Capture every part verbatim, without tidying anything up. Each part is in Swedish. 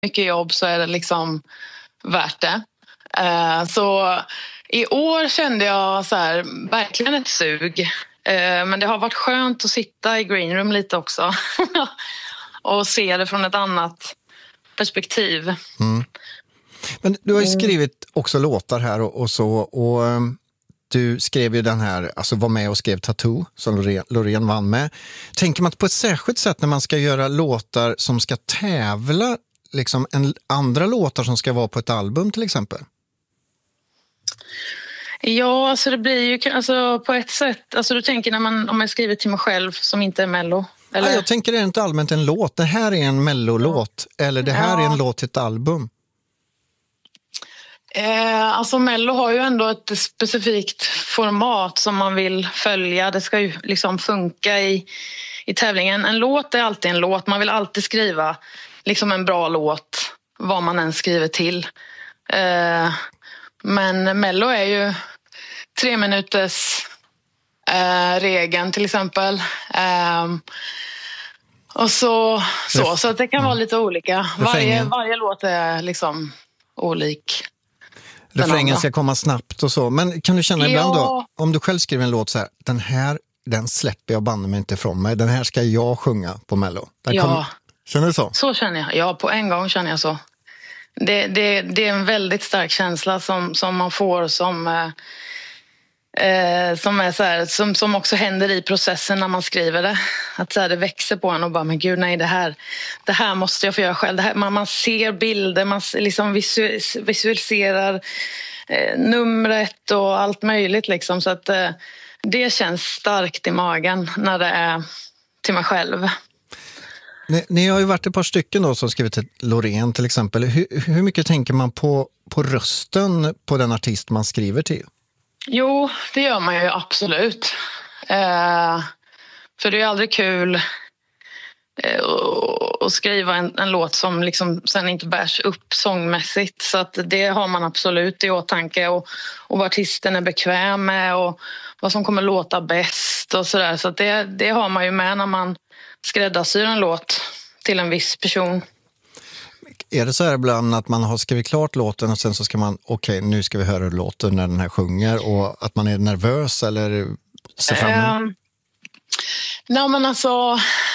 mycket jobb så är det liksom värt det. Uh, så i år kände jag så här, verkligen ett sug. Uh, men det har varit skönt att sitta i green room lite också. Och se det från ett annat perspektiv. Mm. Men du har ju skrivit också låtar här och, och så. Och um, du skrev ju den här, alltså var med och skrev Tattoo som Loreen, Loreen vann med. Tänker man på ett särskilt sätt när man ska göra låtar som ska tävla, liksom en, andra låtar som ska vara på ett album till exempel? Ja, alltså det blir ju alltså på ett sätt, alltså du tänker när man, om jag skriver till mig själv som inte är mello. Eller? Ja, jag tänker rent allmänt en låt. Det här är en mellolåt. Eller det här ja. är en låt till ett album. Eh, alltså mello har ju ändå ett specifikt format som man vill följa. Det ska ju liksom funka i, i tävlingen. En låt är alltid en låt. Man vill alltid skriva liksom en bra låt. Vad man än skriver till. Eh, men mello är ju tre minuters eh, regeln till exempel. Eh, Och så, så, så att det kan vara lite olika. Varje, varje låt är liksom olik. Refrängen ska komma snabbt och så. Men kan du känna ibland ja. då, om du själv skriver en låt så här, den här, den släpper jag banne mig inte ifrån mig. Den här ska jag sjunga på Mello. Den ja, kom... Känner du så? Så känner jag. Ja, på en gång känner jag så. Det, det, det är en väldigt stark känsla som, som man får som... Eh, Eh, som är så här, som, som också händer i processen när man skriver det. Att så här, det växer på en och bara, men gud nej, det här, det här måste jag få göra själv. Det här, man, man ser bilder, man liksom visu, visualiserar eh, numret och allt möjligt liksom. Så att eh, det känns starkt i magen när det är till mig själv. Ni, ni har ju varit ett par stycken då som skrivit till Loreen till exempel. Hur, hur mycket tänker man på, på rösten på den artist man skriver till? Jo, det gör man ju absolut. Eh, för det är aldrig kul eh, att skriva en, en låt som liksom sen inte bärs upp sångmässigt. Så att det har man absolut i åtanke. Och, och vad artisten är bekväm med och vad som kommer låta bäst och sådär. Så att det, det har man ju med när man skräddarsyr en låt till en viss person. Är det så här ibland att man har skrivit klart låten och sen så ska man, okej, okay, nu ska vi höra låten när den här sjunger och att man är nervös eller ser fram emot? Um, nej men alltså,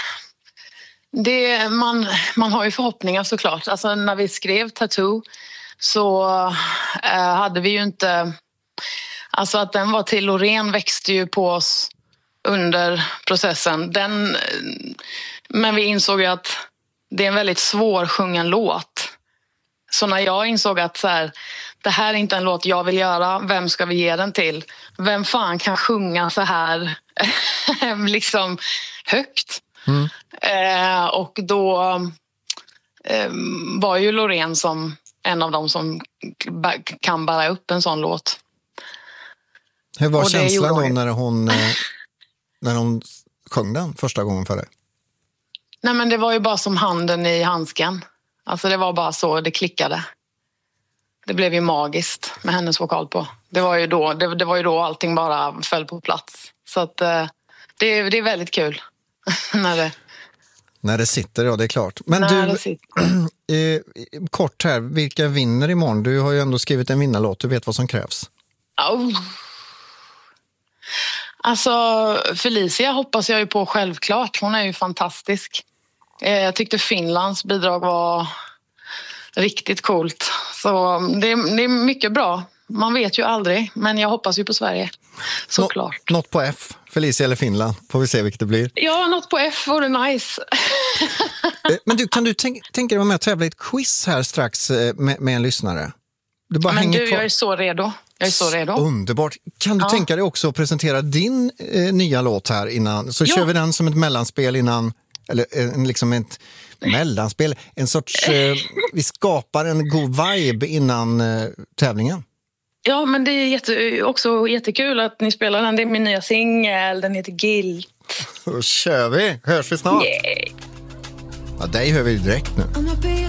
det, man, man har ju förhoppningar såklart. Alltså när vi skrev Tattoo så uh, hade vi ju inte, alltså att den var till Loreen växte ju på oss under processen. Den, men vi insåg ju att det är en väldigt svårsjungen låt. Så när jag insåg att så här, det här är inte en låt jag vill göra, vem ska vi ge den till? Vem fan kan sjunga så här liksom högt? Mm. Eh, och då eh, var ju Loreen som en av dem som kan bära upp en sån låt. Hur var känslan då när hon, när hon sjöng den första gången för dig? Nej men det var ju bara som handen i handsken. Alltså det var bara så det klickade. Det blev ju magiskt med hennes vokal på. Det var ju då, det, det var ju då allting bara föll på plats. Så att eh, det, det är väldigt kul när det... När det sitter, ja det är klart. Men när du, eh, kort här, vilka vinner imorgon? Du har ju ändå skrivit en vinnarlåt, du vet vad som krävs. Oh. Alltså Felicia hoppas jag ju på självklart. Hon är ju fantastisk. Jag tyckte Finlands bidrag var riktigt coolt. Så det är, det är mycket bra. Man vet ju aldrig, men jag hoppas ju på Sverige. Såklart. Nå- något på F, Felicia eller Finland. Får vi se vilket det blir. Ja, något på F vore nice. Men du, kan du tänk, tänka dig vara med och tävla i ett quiz här strax med, med en lyssnare? Du bara men hänger du, kvar. jag är så redo. Jag är så redo. Underbart. Kan du ja. tänka dig också att presentera din eh, nya låt här innan? Så ja. kör vi den som ett mellanspel innan, eller en, liksom ett mellanspel, en sorts, eh, vi skapar en god vibe innan eh, tävlingen. Ja, men det är jätte, också jättekul att ni spelar den. Det är min nya singel, den heter Guilt. Då kör vi, hörs vi snart. Yeah. Ja, dig hör vi direkt nu.